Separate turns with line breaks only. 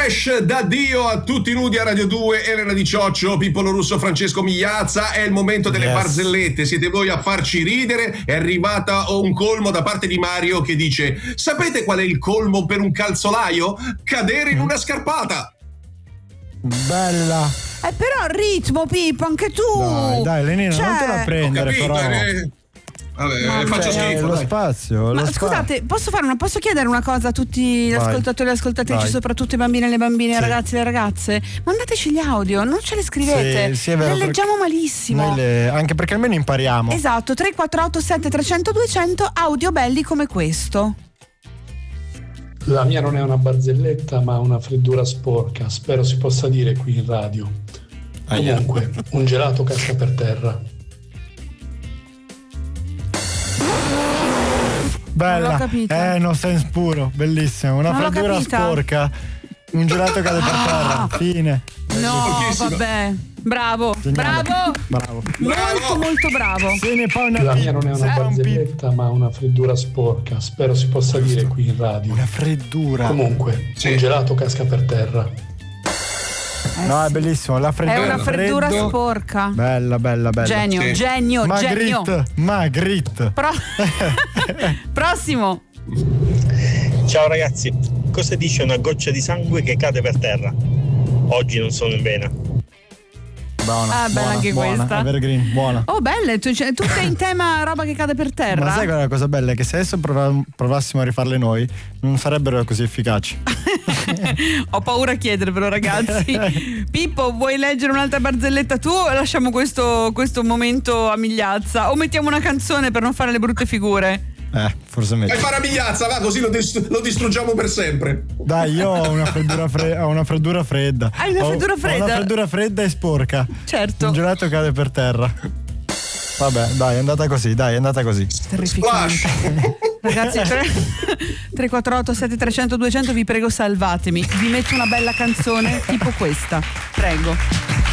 Splash da Dio a tutti nudi a Radio 2, Elena Di Cioccio, Pippolo Russo, Francesco Migliazza. È il momento delle barzellette, siete voi a farci ridere. È arrivata un colmo da parte di Mario che dice: sapete qual è il colmo per un calzolaio? Cadere in una scarpata.
Bella.
Però ritmo, Pippo, anche tu.
Dai, Lenina, non te la prendere,
capito,
però.
Vabbè, faccio schifo.
Lo spazio.
Ma scusate, posso chiedere una cosa a tutti gli ascoltatori e le ascoltatrici, soprattutto i bambini e le bambine, i ragazzi e le ragazze? Mandateci gli audio, non ce le scrivete.
Sì, è vero,
le leggiamo malissimo.
Anche perché almeno impariamo.
Esatto, 348 7300 200, audio belli come questo.
La mia non è una barzelletta, ma una freddura sporca. Spero si possa dire qui in radio. Comunque, un gelato casca per terra.
Bella.
Non l'ho capita.
No sense puro, bellissimo. Una freddura sporca. Un gelato cade per terra. Fine.
No, vabbè. Bravo. Molto bravo.
La mia non è una barzelletta, ma una freddura sporca. Spero si possa dire qui in radio.
Una freddura.
Comunque, un gelato casca per terra.
No, è bellissimo. La freddura.
È una freddura sporca.
Bella.
Genio.
Magritte.
Prossimo.
Ciao ragazzi, cosa dice una goccia di sangue che cade per terra? Oggi non sono in vena.
Bella anche questa.
Evergreen, buona.
Oh, belle, tutte in tema roba che cade per terra.
Ma sai qual è la cosa bella? È che se adesso provassimo a rifarle noi, non sarebbero così efficaci.
Ho paura a chiedervelo, ragazzi. Pippo, vuoi leggere un'altra barzelletta tu o lasciamo questo momento a Migliazza? O mettiamo una canzone per non fare le brutte figure?
Forse meglio.
E fare a Migliazza, va, così lo distruggiamo per sempre.
Dai, io ho una freddura fredda.
Hai una freddura fredda?
Ho una freddura fredda e sporca.
Certo.
Un gelato cade per terra. Vabbè, dai, è andata così.
Terrificante. Ragazzi, 348 7300 200, vi prego salvatemi. Vi metto una bella canzone tipo questa. Prego.